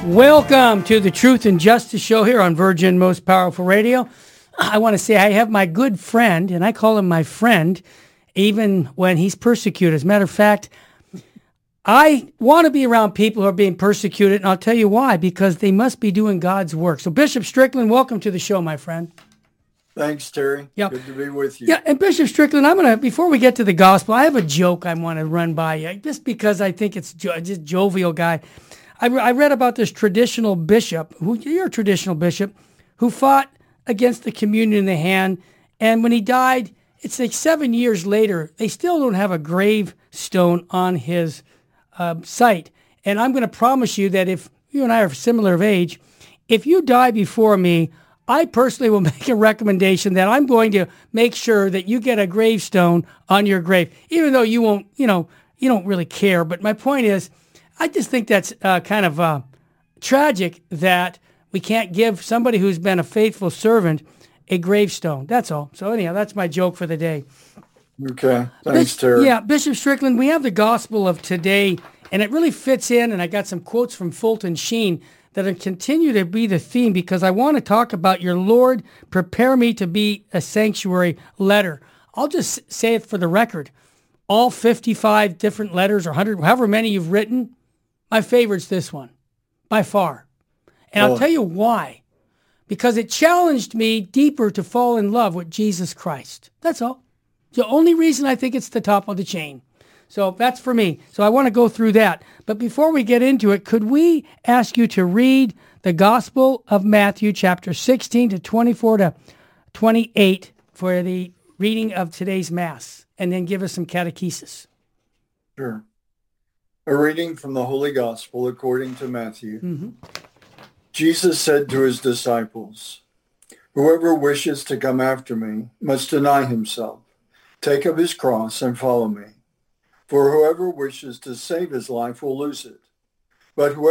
Welcome to the Truth and Justice Show here on Virgin Most Powerful Radio. I want to say I have my good friend, and I call him my friend, even when he's persecuted. As a matter of fact, I want to be around people who are being persecuted, and I'll tell you why, because they must be doing God's work. So Bishop Strickland, welcome to the show, my friend. Thanks, Terry. Yeah. Good to be with you. Yeah, and Bishop Strickland, before we get to the gospel, I have a joke I want to run by you, just because I think it's just jovial guy. I read about this traditional bishop, you're a traditional bishop, who fought against the communion in the hand, and when he died, it's like 7 years later, they still don't have a gravestone on his site. And I'm going to promise you that if you and I are similar of age, if you die before me, I personally will make a recommendation that I'm going to make sure that you get a gravestone on your grave, even though you won't, you don't really care. But my point is, I just think that's kind of tragic that we can't give somebody who's been a faithful servant a gravestone. That's all. So anyhow, that's my joke for the day. Okay. Thanks, Terry. Yeah, Bishop Strickland, we have the gospel of today, and it really fits in, and I got some quotes from Fulton Sheen that continue to be the theme, because I want to talk about your Lord, prepare me to be a sanctuary letter. I'll just say it for the record. All 55 different letters or 100, however many you've written, my favorite's this one, by far. And I'll tell you why. Because it challenged me deeper to fall in love with Jesus Christ. That's all. It's the only reason I think it's the top of the chain. So that's for me. So I want to go through that. But before we get into it, could we ask you to read the Gospel of Matthew, chapter 16 to 24 to 28 for the reading of today's Mass, and then give us some catechesis. Sure. A reading from the Holy Gospel according to Matthew. Mm-hmm. Jesus said to his disciples, "Whoever wishes to come after me must deny himself, take up his cross, and follow me. For whoever wishes to save his life will lose it. But whoever